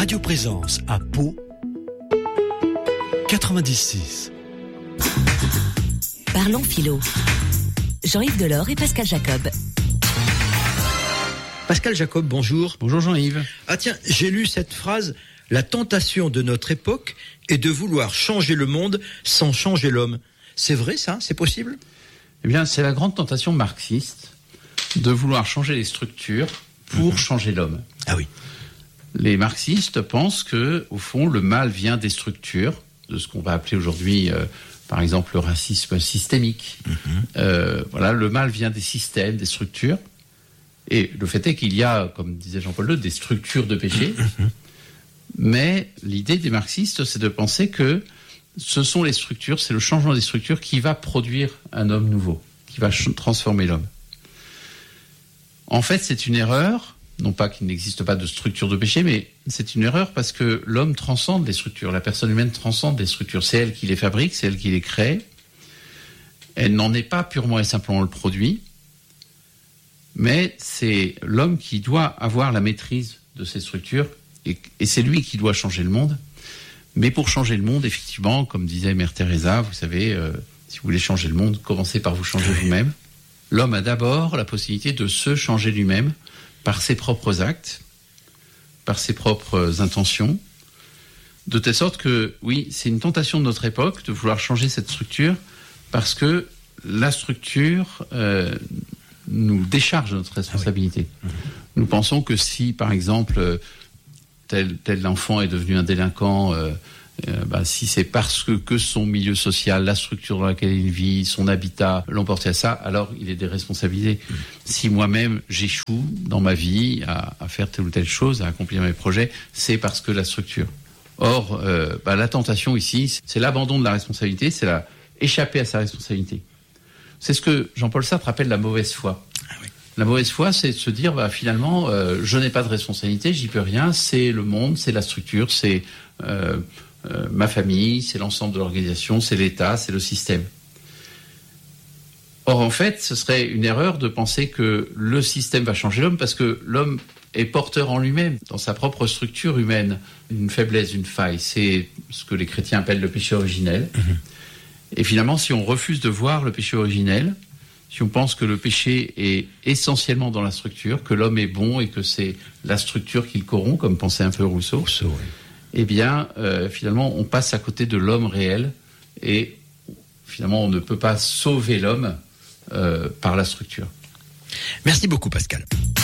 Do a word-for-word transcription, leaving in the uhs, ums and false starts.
Radio Présence à Pau, quatre-vingt-dix-six. Parlons philo. Jean-Yves Delors et Pascal Jacob. Pascal Jacob, bonjour. Bonjour Jean-Yves. Ah tiens, j'ai lu cette phrase. La tentation de notre époque est de vouloir changer le monde sans changer l'homme. C'est vrai ça? C'est possible? Eh bien, c'est la grande tentation marxiste de vouloir changer les structures pour mmh. changer l'homme. Ah oui. Les marxistes pensent que, au fond, le mal vient des structures, de ce qu'on va appeler aujourd'hui, euh, par exemple, le racisme systémique. Mmh. Euh, voilà, le mal vient des systèmes, des structures. Et le fait est qu'il y a, comme disait Jean-Paul deux, des structures de péché. Mmh. Mais l'idée des marxistes, c'est de penser que ce sont les structures, c'est le changement des structures qui va produire un homme nouveau, qui va ch- transformer l'homme. En fait, c'est une erreur, non pas qu'il n'existe pas de structure de péché, mais c'est une erreur parce que l'homme transcende les structures, la personne humaine transcende les structures. C'est elle qui les fabrique, c'est elle qui les crée. Elle n'en est pas purement et simplement le produit, mais c'est l'homme qui doit avoir la maîtrise de ces structures. Et, et c'est lui qui doit changer le monde. Mais pour changer le monde, effectivement, comme disait Mère Teresa, vous savez, euh, si vous voulez changer le monde, commencez par vous changer vous-même. L'homme a d'abord la possibilité de se changer lui-même par ses propres actes, par ses propres intentions, de telle sorte que, oui, c'est une tentation de notre époque de vouloir changer cette structure parce que la structure euh, nous décharge de notre responsabilité. Ah oui. Nous pensons que si, par exemple, Tel, tel enfant est devenu un délinquant, euh, euh, bah, si c'est parce que, que son milieu social, la structure dans laquelle il vit, son habitat l'ont porté à ça, alors il est des responsabilités. Mmh. Si moi-même j'échoue dans ma vie à, à faire telle ou telle chose, à accomplir mes projets, c'est parce que la structure. Or, euh, bah, la tentation ici, c'est l'abandon de la responsabilité, c'est la échapper à sa responsabilité. C'est ce que Jean-Paul Sartre appelle la mauvaise foi. Ah oui. La mauvaise foi, c'est de se dire, bah, finalement, euh, je n'ai pas de responsabilité, j'y peux rien, c'est le monde, c'est la structure, c'est euh, euh, ma famille, c'est l'ensemble de l'organisation, c'est l'État, c'est le système. Or, en fait, ce serait une erreur de penser que le système va changer l'homme, parce que l'homme est porteur en lui-même, dans sa propre structure humaine, une faiblesse, une faille. C'est ce que les chrétiens appellent le péché originel. Mmh. Et finalement, si on refuse de voir le péché originel, si on pense que le péché est essentiellement dans la structure, que l'homme est bon et que c'est la structure qui le corrompt, comme pensait un peu Rousseau, Rousseau oui. eh bien, euh, finalement, on passe à côté de l'homme réel et finalement, on ne peut pas sauver l'homme euh, par la structure. Merci beaucoup, Pascal.